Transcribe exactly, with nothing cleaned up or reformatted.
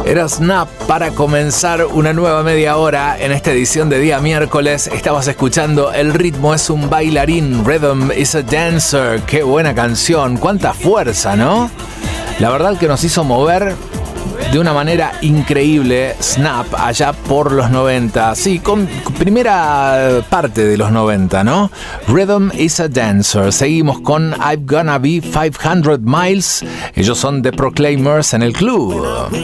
Era Snap para comenzar una nueva media hora en esta edición de día miércoles. Estabas escuchando El ritmo es un bailarín, Rhythm is a dancer. Qué buena canción, cuánta fuerza, ¿no? La verdad que nos hizo mover de una manera increíble Snap allá por los noventa. Sí, con primera parte de los noventa, ¿no? Rhythm is a dancer. Seguimos con I'm Gonna Be five hundred miles. Ellos son The Proclaimers en el club.